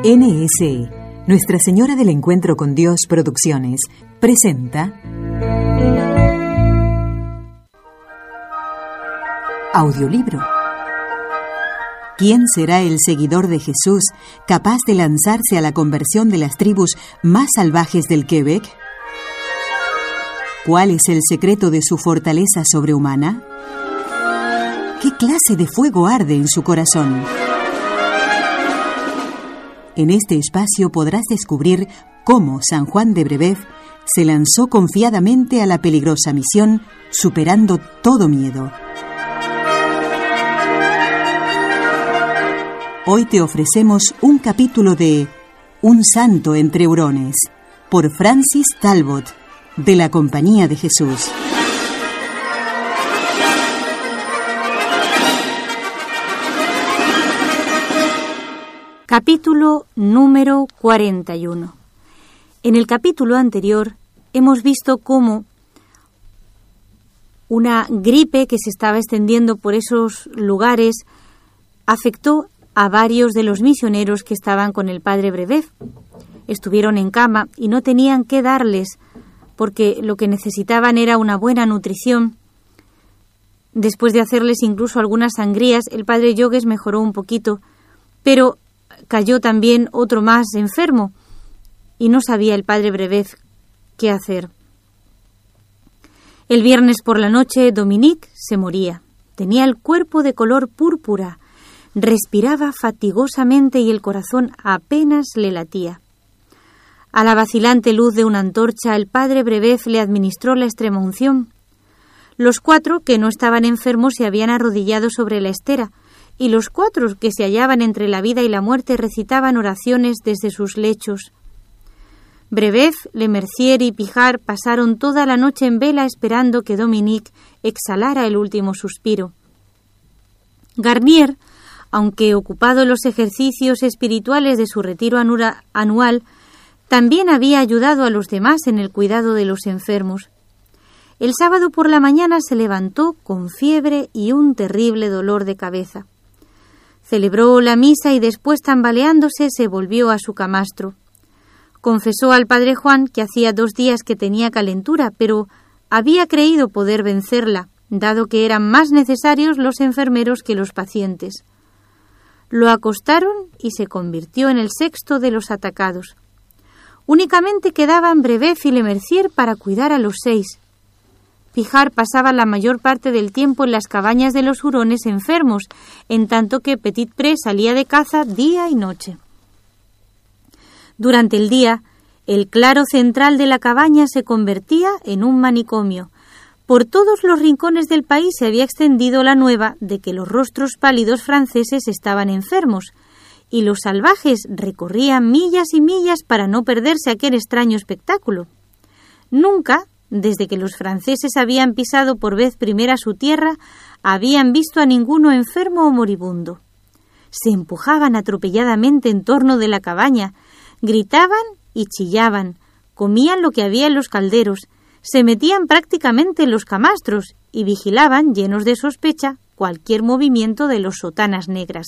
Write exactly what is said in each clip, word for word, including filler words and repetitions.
N S E, Nuestra Señora del Encuentro con Dios Producciones, presenta Audiolibro. ¿Quién será el seguidor de Jesús capaz de lanzarse a la conversión de las tribus más salvajes del Quebec? ¿Cuál es el secreto de su fortaleza sobrehumana? ¿Qué clase de fuego arde en su corazón? En este espacio podrás descubrir cómo San Juan de Brébeuf se lanzó confiadamente a la peligrosa misión, superando todo miedo. Hoy te ofrecemos un capítulo de Un santo entre hurones, por Francis Talbot, de la Compañía de Jesús. Capítulo número cuarenta y uno. En el capítulo anterior hemos visto cómo una gripe que se estaba extendiendo por esos lugares afectó a varios de los misioneros que estaban con el padre Brébeuf. Estuvieron en cama y no tenían qué darles porque lo que necesitaban era una buena nutrición. Después de hacerles incluso algunas sangrías, el padre Jogues mejoró un poquito, pero cayó también otro más enfermo y no sabía el padre Brébeuf qué hacer. El viernes por la noche Dominique se moría. Tenía el cuerpo de color púrpura, respiraba fatigosamente y el corazón apenas le latía. A la vacilante luz de una antorcha el padre Brébeuf le administró la extremaunción. Los cuatro que no estaban enfermos se habían arrodillado sobre la estera, y los cuatro que se hallaban entre la vida y la muerte recitaban oraciones desde sus lechos. Brébeuf, Lemercier y Pijart pasaron toda la noche en vela esperando que Dominique exhalara el último suspiro. Garnier, aunque ocupado en los ejercicios espirituales de su retiro anura, anual, también había ayudado a los demás en el cuidado de los enfermos. El sábado por la mañana se levantó con fiebre y un terrible dolor de cabeza. Celebró la misa y después, tambaleándose, se volvió a su camastro. Confesó al padre Juan que hacía dos días que tenía calentura, pero había creído poder vencerla, dado que eran más necesarios los enfermeros que los pacientes. Lo acostaron y se convirtió en el sexto de los atacados. Únicamente quedaban Brébeuf y Lemercier para cuidar a los seis. Pijart pasaba la mayor parte del tiempo en las cabañas de los hurones enfermos, en tanto que Petitpré salía de caza día y noche. Durante el día, el claro central de la cabaña se convertía en un manicomio. Por todos los rincones del país se había extendido la nueva de que los rostros pálidos franceses estaban enfermos, y los salvajes recorrían millas y millas para no perderse aquel extraño espectáculo. Nunca, desde que los franceses habían pisado por vez primera su tierra, habían visto a ninguno enfermo o moribundo. Se empujaban atropelladamente en torno de la cabaña, gritaban y chillaban, comían lo que había en los calderos, se metían prácticamente en los camastros y vigilaban, llenos de sospecha, cualquier movimiento de los sotanas negras.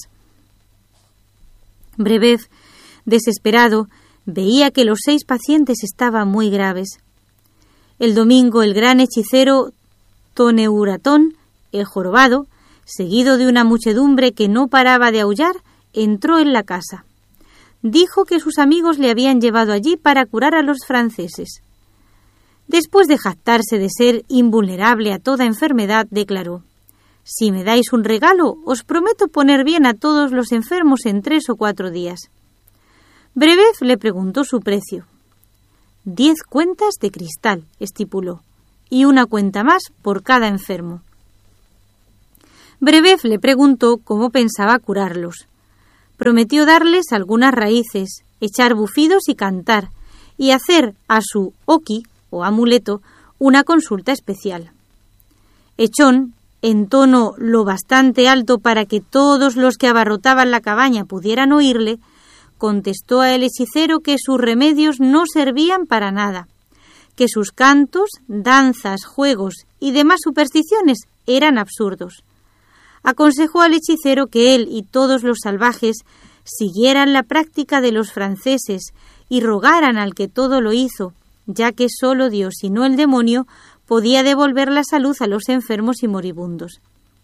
Brébeuf, desesperado, veía que los seis pacientes estaban muy graves. El domingo el gran hechicero Toneuratón, el jorobado, seguido de una muchedumbre que no paraba de aullar, entró en la casa. Dijo que sus amigos le habían llevado allí para curar a los franceses. Después de jactarse de ser invulnerable a toda enfermedad, declaró: «Si me dais un regalo, os prometo poner bien a todos los enfermos en tres o cuatro días». Brébeuf le preguntó su precio. Diez cuentas de cristal, estipuló, y una cuenta más por cada enfermo. Brébeuf le preguntó cómo pensaba curarlos. Prometió darles algunas raíces, echar bufidos y cantar, y hacer a su oki, o amuleto, una consulta especial. Echón, en tono lo bastante alto para que todos los que abarrotaban la cabaña pudieran oírle, contestó al hechicero que sus remedios no servían para nada, que sus cantos, danzas, juegos y demás supersticiones eran absurdos. Aconsejó al hechicero que él y todos los salvajes siguieran la práctica de los franceses y rogaran al que todo lo hizo, ya que solo Dios y no el demonio podía devolver la salud a los enfermos y moribundos.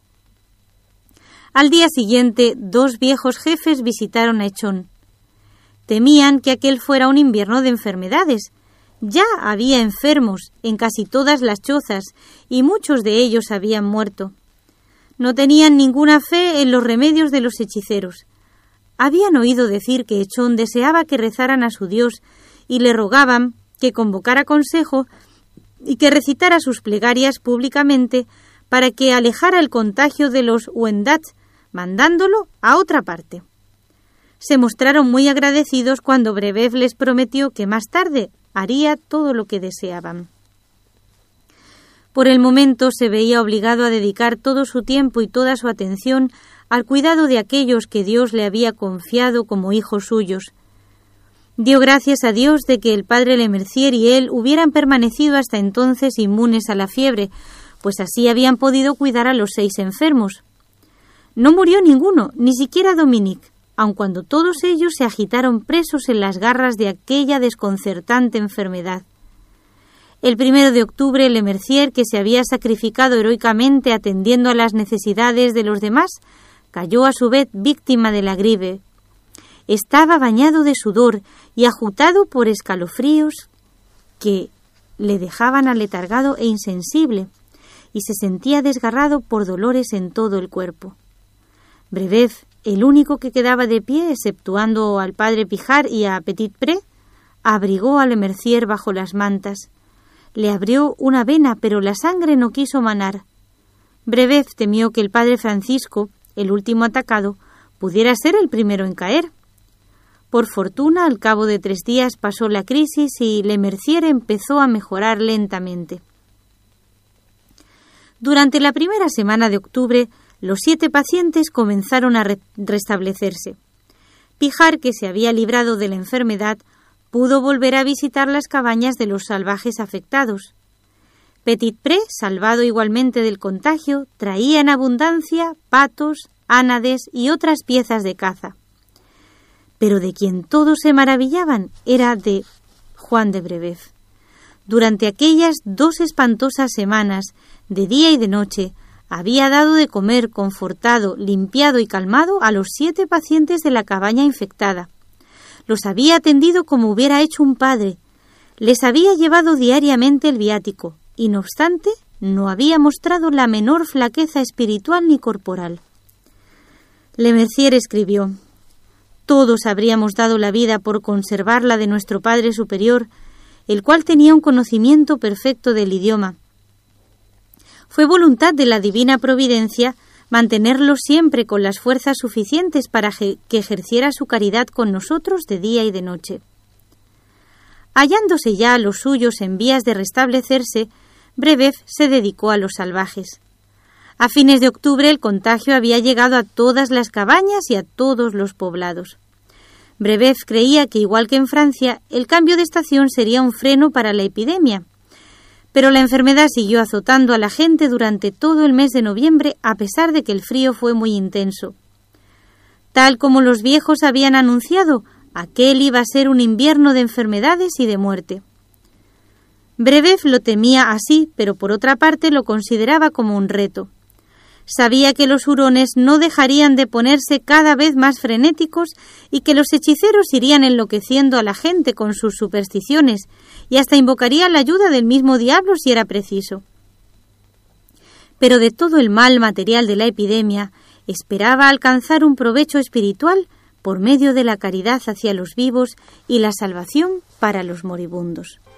Al día siguiente, dos viejos jefes visitaron a Echón. Temían que aquel fuera un invierno de enfermedades. Ya había enfermos en casi todas las chozas y muchos de ellos habían muerto. No tenían ninguna fe en los remedios de los hechiceros. Habían oído decir que Echón deseaba que rezaran a su Dios y le rogaban que convocara consejo y que recitara sus plegarias públicamente para que alejara el contagio de los Wendat, mandándolo a otra parte. Se mostraron muy agradecidos cuando Brebeuf les prometió que más tarde haría todo lo que deseaban. Por el momento se veía obligado a dedicar todo su tiempo y toda su atención al cuidado de aquellos que Dios le había confiado como hijos suyos. Dio gracias a Dios de que el padre Lemercier y él hubieran permanecido hasta entonces inmunes a la fiebre, pues así habían podido cuidar a los seis enfermos. No murió ninguno, ni siquiera Dominique, aun cuando todos ellos se agitaron presos en las garras de aquella desconcertante enfermedad. El primero de octubre, Lemercier, que se había sacrificado heroicamente atendiendo a las necesidades de los demás, cayó a su vez víctima de la gripe. Estaba bañado de sudor y agitado por escalofríos que le dejaban aletargado e insensible, y se sentía desgarrado por dolores en todo el cuerpo. Brebeuf, el único que quedaba de pie, exceptuando al padre Pijart y a Petit-Pré, abrigó a Lemercier bajo las mantas. Le abrió una vena, pero la sangre no quiso manar. Brebeuf temió que el padre Francisco, el último atacado, pudiera ser el primero en caer. Por fortuna, al cabo de tres días pasó la crisis y Lemercier empezó a mejorar lentamente. Durante la primera semana de octubre, los siete pacientes comenzaron a re- restablecerse. Pijart, que se había librado de la enfermedad, pudo volver a visitar las cabañas de los salvajes afectados. Petit-Pré, salvado igualmente del contagio, traía en abundancia patos, ánades y otras piezas de caza. Pero de quien todos se maravillaban era de Juan de Brebeuf. Durante aquellas dos espantosas semanas, de día y de noche, había dado de comer, confortado, limpiado y calmado a los siete pacientes de la cabaña infectada. Los había atendido como hubiera hecho un padre. Les había llevado diariamente el viático y, no obstante, no había mostrado la menor flaqueza espiritual ni corporal. Lemercier escribió: «Todos habríamos dado la vida por conservar la de nuestro Padre Superior, el cual tenía un conocimiento perfecto del idioma. Fue voluntad de la divina providencia mantenerlo siempre con las fuerzas suficientes para que ejerciera su caridad con nosotros de día y de noche». Hallándose ya los suyos en vías de restablecerse, Brebeuf se dedicó a los salvajes. A fines de octubre el contagio había llegado a todas las cabañas y a todos los poblados. Brebeuf creía que, igual que en Francia, el cambio de estación sería un freno para la epidemia. Pero la enfermedad siguió azotando a la gente durante todo el mes de noviembre, a pesar de que el frío fue muy intenso. Tal como los viejos habían anunciado, aquel iba a ser un invierno de enfermedades y de muerte. Brebeuf lo temía así, pero por otra parte lo consideraba como un reto. Sabía que los hurones no dejarían de ponerse cada vez más frenéticos y que los hechiceros irían enloqueciendo a la gente con sus supersticiones y hasta invocarían la ayuda del mismo diablo si era preciso. Pero de todo el mal material de la epidemia, esperaba alcanzar un provecho espiritual por medio de la caridad hacia los vivos y la salvación para los moribundos.